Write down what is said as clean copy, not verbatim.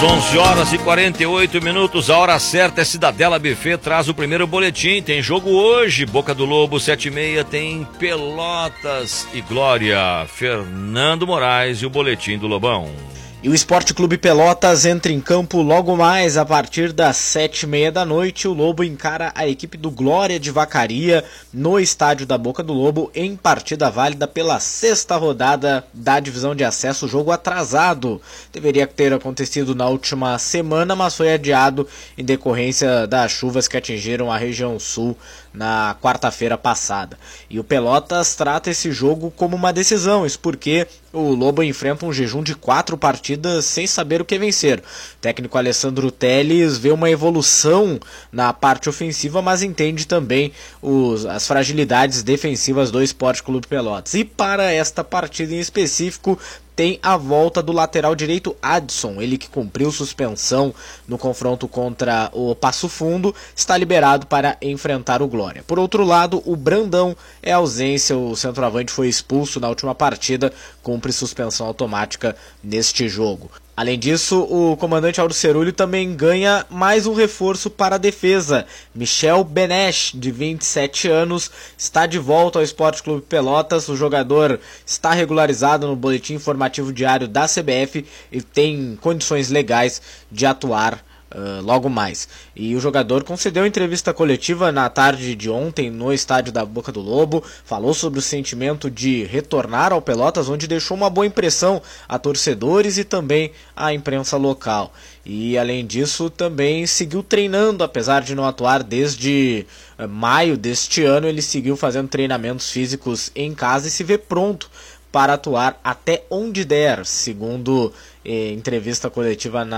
11 horas e 48 minutos, a hora certa é Cidadela Buffet, traz o primeiro boletim, tem jogo hoje, Boca do Lobo 7h30, tem Pelotas e Glória, Fernando Moraes e o boletim do Lobão. E o Esporte Clube Pelotas entra em campo logo mais a partir das 7h30 da noite. O Lobo encara a equipe do Glória de Vacaria no estádio da Boca do Lobo em partida válida pela 6ª rodada da divisão de acesso, jogo atrasado. Deveria ter acontecido na última semana, mas foi adiado em decorrência das chuvas que atingiram a região sul na quarta-feira passada. E o Pelotas trata esse jogo como uma decisão, isso porque o Lobo enfrenta um jejum de 4 partidas sem saber o que vencer. O técnico Alessandro Teles vê uma evolução na parte ofensiva, mas entende também as fragilidades defensivas do Esporte Clube Pelotas. E para esta partida em específico, tem a volta do lateral direito Adson, ele que cumpriu suspensão no confronto contra o Passo Fundo, está liberado para enfrentar o Glória. Por outro lado, o Brandão é ausência, o centroavante foi expulso na última partida, cumpre suspensão automática neste jogo. Além disso, o comandante Auro Cerulli também ganha mais um reforço para a defesa. Michel Benesch, de 27 anos, está de volta ao Esporte Clube Pelotas. O jogador está regularizado no boletim informativo diário da CBF e tem condições legais de atuar logo mais. E o jogador concedeu entrevista coletiva na tarde de ontem no estádio da Boca do Lobo, falou sobre o sentimento de retornar ao Pelotas, onde deixou uma boa impressão a torcedores e também a imprensa local. E além disso também seguiu treinando, apesar de não atuar desde maio deste ano, ele seguiu fazendo treinamentos físicos em casa e se vê pronto para atuar até onde der, segundo entrevista coletiva na